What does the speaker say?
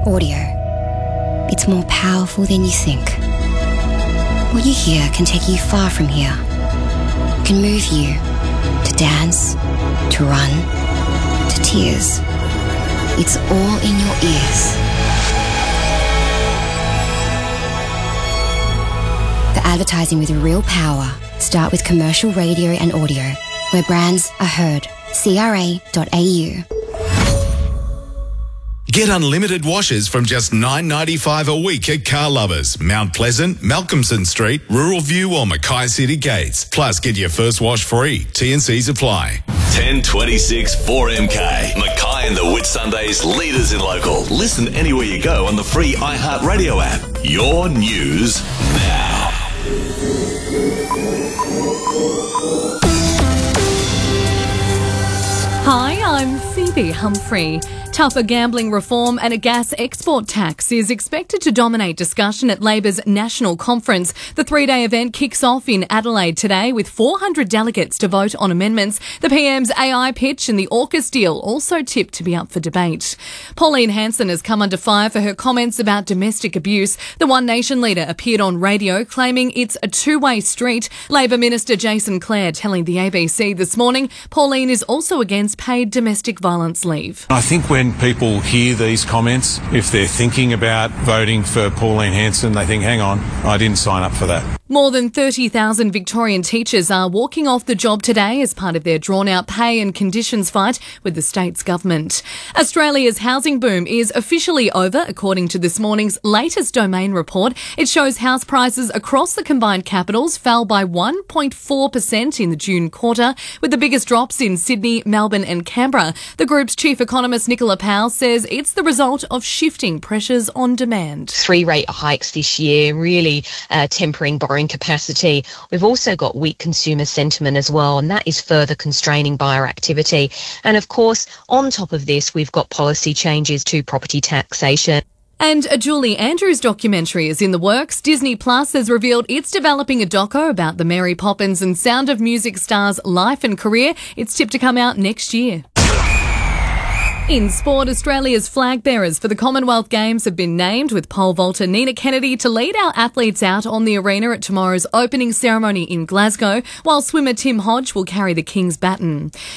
Audio. It's more powerful than you think. What you hear can take you far from here. It can move you to dance, to run, to tears. It's all in your ears. The advertising with real power. Start with commercial radio and audio, where brands are heard. CRA.au. Get unlimited washes from just $9.95 a week at Car Lovers, Mount Pleasant, Malcolmson Street, Rural View or Mackay City Gates. Plus, get your first wash free. T&Cs apply. 1026 4MK. Mackay and the Whitsundays, leaders in local. Listen anywhere you go on the free iHeartRadio app. Your news now. Hi, I'm Phoebe Humphrey. Tougher gambling reform and a gas export tax is expected to dominate discussion at Labor's national conference. The three-day event kicks off in Adelaide today with 400 delegates to vote on amendments. The PM's AI pitch and the AUKUS deal also tipped to be up for debate. Pauline Hanson has come under fire for her comments about domestic abuse. The One Nation leader appeared on radio claiming it's a two-way street. Labor Minister Jason Clare telling the ABC this morning Pauline is also against paid domestic violence leave. I think when people hear these comments, if they're thinking about voting for Pauline Hanson, they think, hang on, I didn't sign up for that. More than 30,000 Victorian teachers are walking off the job today as part of their drawn-out pay and conditions fight with the state's government. Australia's housing boom is officially over, according to this morning's latest Domain report. It shows house prices across the combined capitals fell by 1.4% in the June quarter, with the biggest drops in Sydney, Melbourne and Canberra. The group's chief economist Nicola Powell says it's the result of shifting pressures on demand. 3 rate hikes this year, really tempering borrowing capacity. We've also got weak consumer sentiment as well, and that is further constraining buyer activity. And of course, on top of this, we've got policy changes to property taxation. And a Julie Andrews documentary is in the works. Disney Plus has revealed it's developing a doco about the Mary Poppins and Sound of Music stars' life and career. It's tipped to come out next year. In sport, Australia's flag bearers for the Commonwealth Games have been named, with pole vaulter Nina Kennedy to lead our athletes out on the arena at tomorrow's opening ceremony in Glasgow, while swimmer Tim Hodge will carry the King's baton.